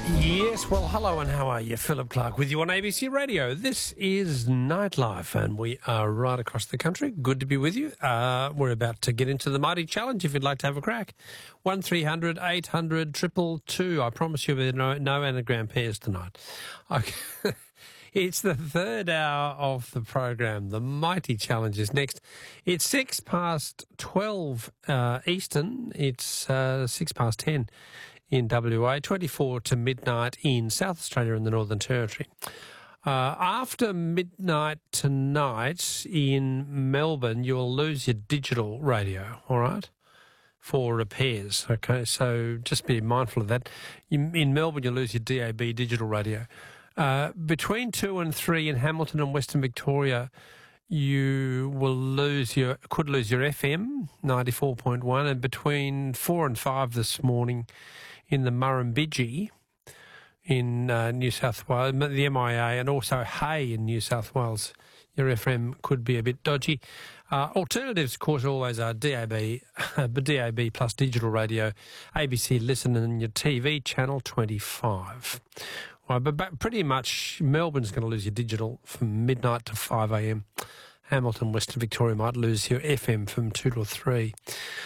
Yes, well, hello and how are you? Philip Clark with you on ABC Radio. This is Nightlife and we are right across the country. Good to be with you. We're about to get into the Mighty Challenge if you'd like to have a crack. 1300 800 222. I promise you there are no anagram pairs tonight. Okay. It's the third hour of the program. The Mighty Challenge is next. It's 12 Eastern. It's 10 in WA, 24 to midnight in South Australia and the Northern Territory. After midnight tonight in Melbourne, you'll lose your digital radio, all right, for repairs. Okay, so just be mindful of that. In Melbourne, you'll lose your DAB digital radio. Between 2 and 3 in Hamilton and Western Victoria, you could lose your FM 94.1, and between 4 and 5 this morning in the Murrumbidgee in New South Wales, the MIA, and also Hay in New South Wales, your FM could be a bit dodgy. Alternatives, of course, always are DAB, DAB plus digital radio, ABC Listen, and your TV channel 25. Well, but pretty much Melbourne's going to lose your digital from midnight to 5 a.m. Hamilton, Western Victoria might lose your FM from 2 to 3.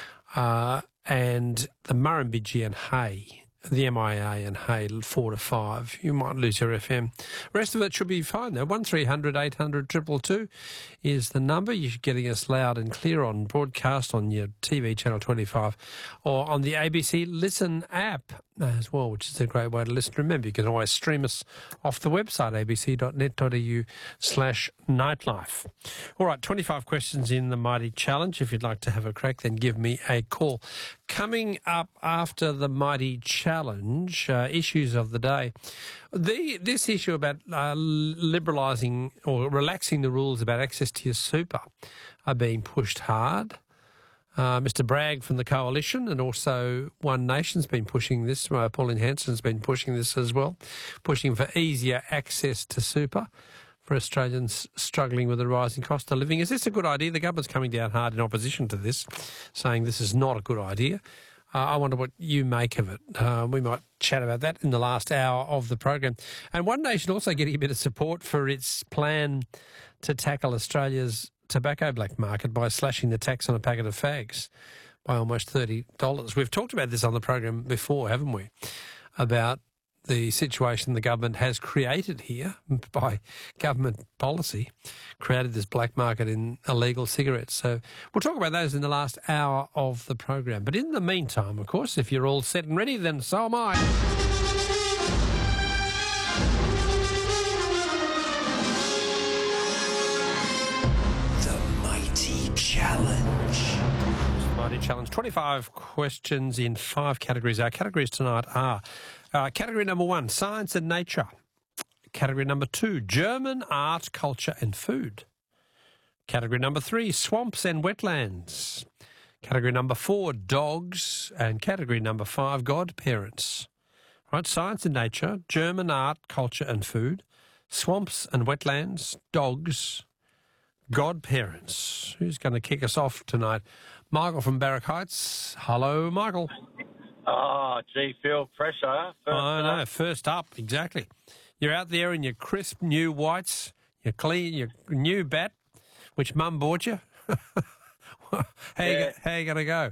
And the Murrumbidgee and Hay, the MIA and Hay, 4 to 5, you might lose your FM. Rest of it should be fine though. 1300 800 222 is the number. You're getting us loud and clear on broadcast on your TV channel 25 or on the ABC Listen app as well, which is a great way to listen. Remember, you can always stream us off the website, abc.net.au/nightlife. All right, 25 questions in the Mighty Challenge. If you'd like to have a crack, then give me a call. Coming up after the Mighty Challenge, issues of the day. This issue about liberalising or relaxing the rules about access to your super are being pushed hard. Mr Bragg from the Coalition and also One Nation's been pushing this. Pauline Hanson's been pushing this as well, pushing for easier access to super for Australians struggling with the rising cost of living. Is this a good idea? The government's coming down hard in opposition to this, saying this is not a good idea. I wonder what you make of it. We might chat about that in the last hour of the program. And One Nation also getting a bit of support for its plan to tackle Australia's tobacco black market by slashing the tax on a packet of fags by almost $30. We've talked about this on the program before, haven't we? About the situation the government has created here by government policy, created this black market in illegal cigarettes. So we'll talk about those in the last hour of the program. But in the meantime, of course, if you're all set and ready, then so am I. Mighty Challenge. 25 questions in 5 categories. Our categories tonight are category number 1, science and nature. Category number 2, German art, culture and food. Category number 3, swamps and wetlands. Category number 4, dogs. And category number 5, godparents. Right, science and nature, German art, culture and food, swamps and wetlands, dogs, godparents. Who's going to kick us off tonight? Michael from Barrack Heights. Hello, Michael. Oh, gee, Phil, pressure. I know, first up, exactly. You're out there in your crisp new whites, your clean, your new bat, which Mum bought you. How you going to go?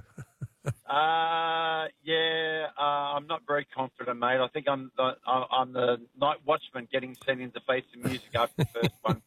I'm not very confident, mate. I think I'm the night watchman getting sent in to face the music after the first one.